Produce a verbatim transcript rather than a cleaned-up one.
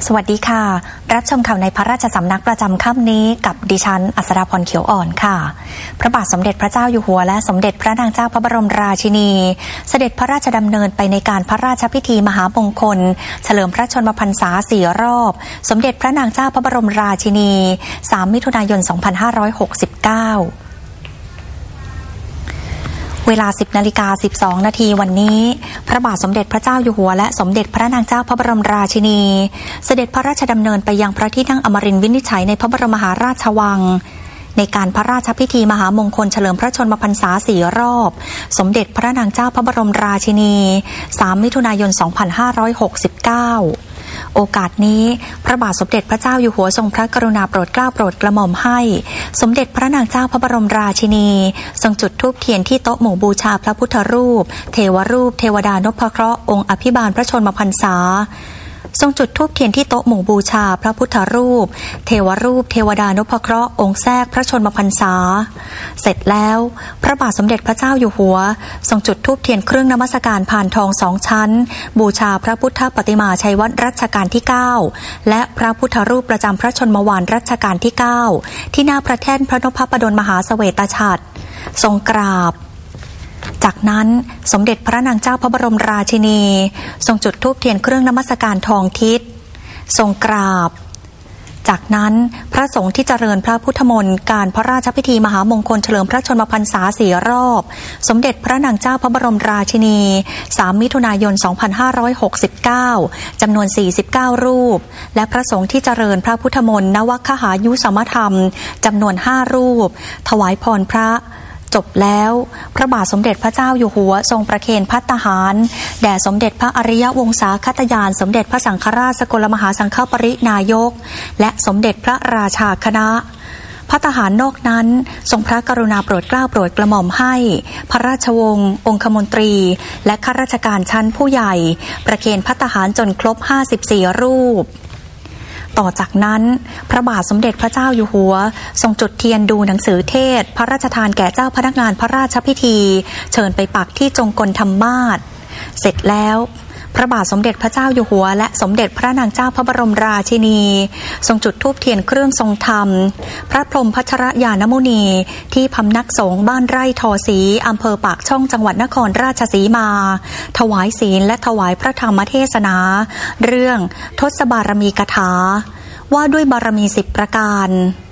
สวัสดีค่ะรับชมข่าวในพระราชสำนักประจำค่ำนี้กับดิฉันอัศดาพรเขียวอ่อนค่ะพระบาทสมเด็จพระเจ้าอยู่หัวและสมเด็จพระนางเจ้าพระบรมราชินีเสด็จพระราชดำเนินไปในการพระราชพิธีมหามงคลเฉลิมพระชนมพรรษาสี่รอบสมเด็จพระนางเจ้าพระบรมราชินีสามมิถุนายนสองพันห้าร้อยหกสิบเก้าเวลา สิบนาฬิกาสิบสองนาทีวันนี้พระบาทสมเด็จพระเจ้าอยู่หัวและสมเด็จพระนางเจ้าพระบรมราชินีเสด็จพระราชดำเนินไปยังพระที่นั่งอมรินทร์วินิจฉัยในพระบรมมหาราชวังในการพระราชพิธีมหามงคลเฉลิมพระชนมพรรษาสี่รอบสมเด็จพระนางเจ้าพระบรมราชินีสามมิถุนายนสองพันห้าร้อยหกสิบเก้าโอกาสนี้พระบาทสมเด็จพระเจ้าอยู่หัวทรงพระกรุณาโปรดเกล้าโปรดกระหม่อมให้สมเด็จพระนางเจ้าพระบรมราชินีทรงจุดธูปเทียนที่โต๊ะหมู่บูชาพระพุทธรูปเทวรูปเทวดานพเคราะห์องค์อภิบาลพระชนมพรรษาทรงจุดธูปเทียนที่โต๊ะหมู่บูชาพระพุทธรูปเทวรูปเทวดานพเคราะห์องค์แทรกพระชนมพรรษาเสร็จแล้วพระบาทสมเด็จพระเจ้าอยู่หัวทรงจุดธูปเทียนเครื่องนมัสการผ่านทองสองชั้นบูชาพระพุทธปฏิมาชัยวัตรรัชกาลที่เก้าและพระพุทธรูปประจำพระชนมวาลรัชกาลที่เก้าที่หน้าพระแท่นพระนพบดลมหาเสวตฉัตรทรงกราบจากนั้นสมเด็จพระนางเจ้าพระบรมราชินีทรงจุดธูปเทียนเครื่องนมัสการทองทิศทรงกราบจากนั้นพระสงฆ์ที่เจริญพระพุทธมนต์การพระราชพิธีมหามงคลเฉลิมพระชนมพรรษาสี่รอบสมเด็จพระนางเจ้าพระบรมราชินีสามมิถุนายนสองพันห้าร้อยหกสิบเก้าจำนวนสี่สิบเก้ารูปและพระสงฆ์ที่เจริญพระพุทธมนต์นวคหายุสมธรรมจำนวนห้ารูปถวายพรพระจบแล้วพระบาทสมเด็จพระเจ้าอยู่หัวทรงประเคนภัตตาหารแด่สมเด็จพระอริยวงศาคตยานสมเด็จพระสังฆราชสกลมหาสังฆปรินายกและสมเด็จพระราชาคณะภัตตาหารนอกนั้นทรงพระกรุณาโปรดเกล้าโปรดกระหม่อมให้พระราชวงศ์องคมนตรีและข้าราชการชั้นผู้ใหญ่ประเคนภัตตาหารจนครบห้าสิบสี่รูปต่อจากนั้นพระบาทสมเด็จพระเจ้าอยู่หัวทรงจุดเทียนดูหนังสือเทศพระราชทานแก่เจ้าพนักงานพระราชพิธีเชิญไปปักที่จงกลธรรมาสน์เสร็จแล้วพระบาทสมเด็จพระเจ้าอยู่หัวและสมเด็จพระนางเจ้าพระบรมราชินีทรงจุดธูปเทียนเครื่องทรงธรรมพระพรหมพัชรยานมุนีที่พำนักสงฆ์บ้านไร่ทอศรีอำเภอปากช่องจังหวัดนครราชสีมาถวายศีลและถวายพระธรรมเทศนาเรื่องทศบารมีกถาว่าด้วยบารมีสิบประการ